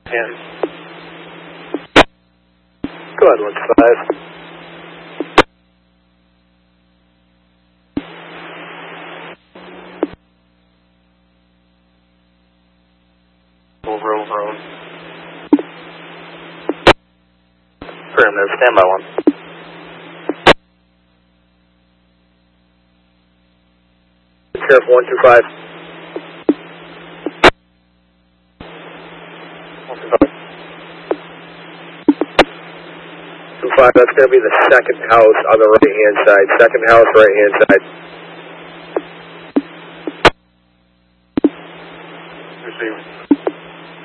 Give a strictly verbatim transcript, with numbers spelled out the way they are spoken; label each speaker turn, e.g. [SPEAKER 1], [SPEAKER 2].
[SPEAKER 1] ten. Go ahead, one five. Over, over, over. Affirmative, stand by one. Careful, one two five. one two five. two five, that's going to be the second house on the right hand side. Second house, right hand side. Receive.